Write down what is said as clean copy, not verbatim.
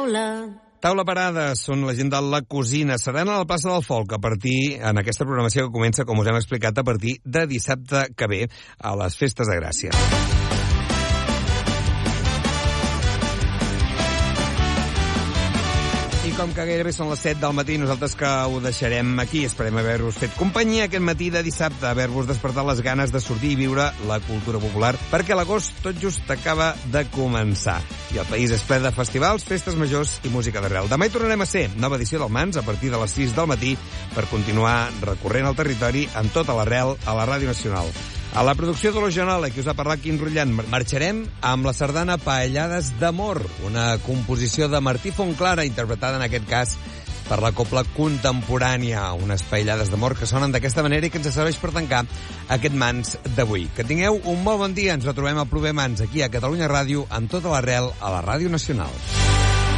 Taula Parada són la gent de la cosina. Seran a la plaça del Folk a partir, en aquesta programació que comença, com us hem explicat, a partir de dissabte que ve a les Festes de Gràcia. I com que gairebé són les 7 del matí, nosaltres que ho deixarem aquí. Esperem haver-vos fet companyia aquest matí de dissabte, haver-vos despertat les ganes de sortir i viure la cultura popular, perquè l'agost tot just acaba de començar. I el país és ple de festivals, festes majors i música d'arrel. Demà hi tornarem a ser, nova edició del Mans, a partir de les 6 del matí, per continuar recorrent el territori amb tota l'arrel a la Ràdio Nacional. A la producció de l'Ogenola, que us ha parlat Quim Rotllant, marxarem amb la sardana Paellades d'Amor, una composició de Martí Fontclara, interpretada en aquest cas per la Cobla Contemporània, unes paellades d'amor que sonen d'aquesta manera i que ens serveix per tancar aquest Mans d'avui. Que tingueu un molt bon dia, ens retrobem al proper Mans aquí a Catalunya Ràdio amb tota l'arrel a la Ràdio Nacional.